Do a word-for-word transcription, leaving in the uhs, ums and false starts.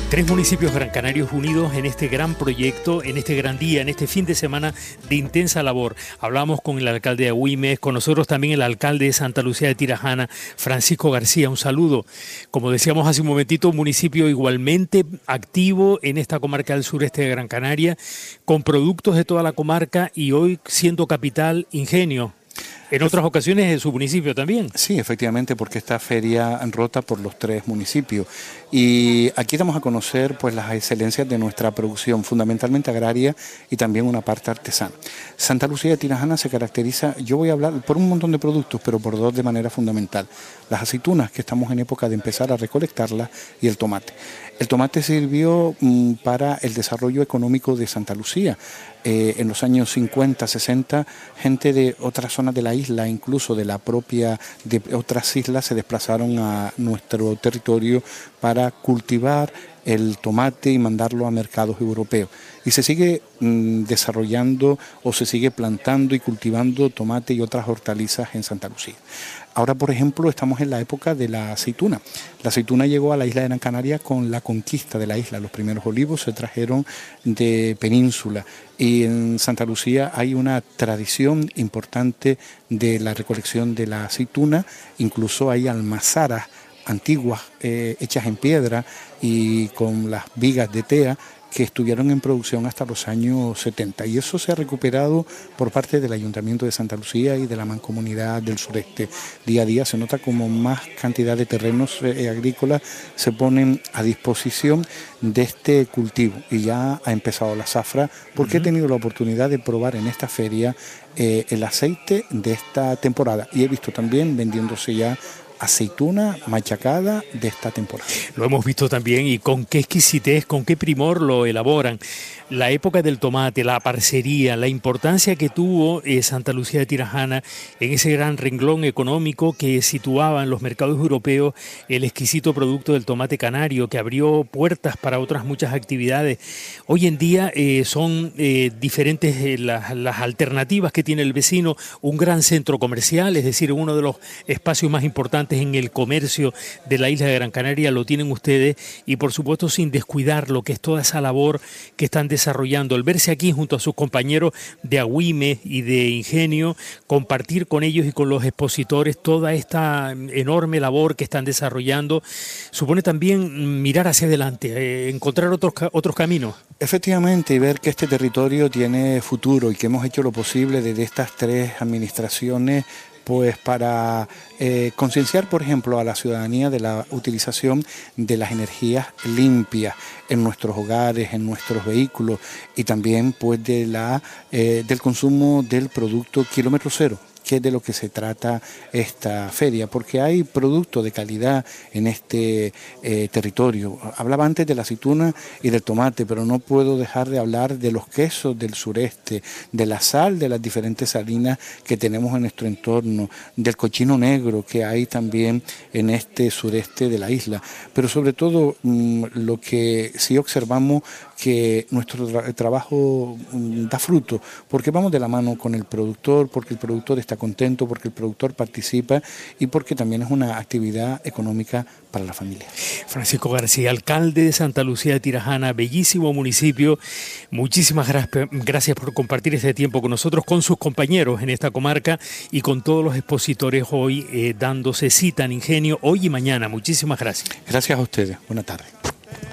Tres municipios gran canarios unidos en este gran proyecto, en este gran día, en este fin de semana de intensa labor. Hablamos con el alcalde de Agüimes, con nosotros también el alcalde de Santa Lucía de Tirajana, Francisco García. Un saludo. Como decíamos hace un momentito, un municipio igualmente activo en esta comarca del sureste de Gran Canaria, con productos de toda la comarca y hoy siendo capital Ingenio. En otras ocasiones en su municipio también. Sí, efectivamente, porque esta feria rota por los tres municipios. Y aquí damos a conocer pues las excelencias de nuestra producción, fundamentalmente agraria y también una parte artesana. Santa Lucía de Tirajana se caracteriza, yo voy a hablar por un montón de productos, pero por dos de manera fundamental. Las aceitunas, que estamos en época de empezar a recolectarlas, y el tomate. El tomate sirvió mmm, para el desarrollo económico de Santa Lucía. Eh, en los años cincuenta, sesenta, gente de otras zonas de la isla, incluso de la propia, de otras islas, se desplazaron a nuestro territorio para cultivar el tomate y mandarlo a mercados europeos. Y se sigue mmm, desarrollando o se sigue plantando y cultivando tomate y otras hortalizas en Santa Lucía. Ahora, por ejemplo, estamos en la época de la aceituna. La aceituna llegó a la isla de Gran Canaria con la conquista de la isla. Los primeros olivos se trajeron de península y en Santa Lucía hay una tradición importante de la recolección de la aceituna. Incluso hay almazaras antiguas eh, hechas en piedra y con las vigas de tea que estuvieron en producción hasta los años setenta, y eso se ha recuperado por parte del Ayuntamiento de Santa Lucía y de la Mancomunidad del Sureste. Día a día se nota como más cantidad de terrenos eh, agrícolas se ponen a disposición de este cultivo, y ya ha empezado la zafra, porque uh-huh. he tenido la oportunidad de probar en esta feria eh, el aceite de esta temporada, y he visto también vendiéndose ya aceituna machacada de esta temporada. Lo hemos visto también, y con qué exquisitez, con qué primor lo elaboran. La época del tomate, la parcería, la importancia que tuvo eh, Santa Lucía de Tirajana en ese gran renglón económico que situaba en los mercados europeos el exquisito producto del tomate canario, que abrió puertas para otras muchas actividades. Hoy en día eh, son eh, diferentes eh, las, las alternativas que tiene el vecino, un gran centro comercial, es decir, uno de los espacios más importantes en el comercio de la isla de Gran Canaria lo tienen ustedes, y por supuesto sin descuidar lo que es toda esa labor que están desarrollando, el verse aquí junto a sus compañeros de Agüimes y de Ingenio, compartir con ellos y con los expositores toda esta enorme labor que están desarrollando, supone también mirar hacia adelante, eh, encontrar otros, otros caminos. Efectivamente, y ver que este territorio tiene futuro y que hemos hecho lo posible desde estas tres administraciones pues para eh, concienciar, por ejemplo, a la ciudadanía de la utilización de las energías limpias en nuestros hogares, en nuestros vehículos, y también pues de la eh, del consumo del producto kilómetro cero, que es de lo que se trata esta feria, porque hay productos de calidad en este eh, territorio. Hablaba antes de la aceituna y del tomate, pero no puedo dejar de hablar de los quesos del sureste, de la sal de las diferentes salinas que tenemos en nuestro entorno, del cochino negro que hay también en este sureste de la isla. Pero sobre todo mmm, lo que sí observamos, que nuestro tra- trabajo mmm, da fruto, porque vamos de la mano con el productor, porque el productor está contento, porque el productor participa y porque también es una actividad económica para la familia. Francisco García, alcalde de Santa Lucía de Tirajana, bellísimo municipio. Muchísimas gra- gracias por compartir este tiempo con nosotros, con sus compañeros en esta comarca y con todos los expositores hoy eh, dándose cita en Ingenio, hoy y mañana. Muchísimas gracias. Gracias a ustedes. Buenas tardes.